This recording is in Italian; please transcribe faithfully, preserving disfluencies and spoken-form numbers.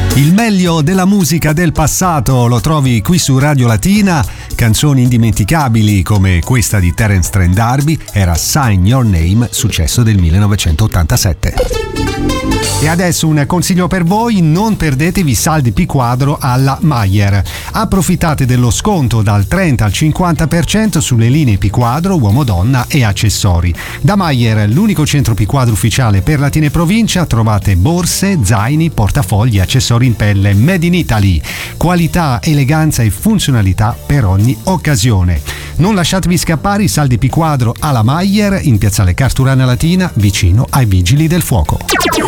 Il meglio della musica del passato lo trovi qui su Radio Latina. Canzoni indimenticabili come questa di Terence Trent D'Arby era Sign Your Name, successo del millenovecentottantasette. E adesso un consiglio per voi: non perdetevi saldi P quadro alla Mayer. Approfittate dello sconto dal trenta al cinquanta per cento sulle linee P quadro, uomo-donna e accessori. Da Mayer, l'unico centro P quadro ufficiale per Latina e provincia, trovate borse, zaini, portafogli, accessori in pelle made in Italy. Qualità, eleganza e funzionalità per ogni occasione. Non lasciatevi scappare i saldi P quadro alla Mayer in piazzale Carturana Latina, vicino ai Vigili del Fuoco.